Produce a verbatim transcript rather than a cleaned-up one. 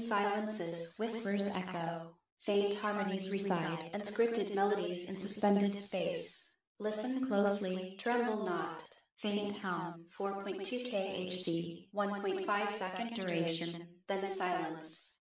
silences, whispers echo, faint harmonies reside, and scripted melodies in suspended space. Listen closely, tremble not. Faint hum, four point two K H Z, one point five second duration, then silence.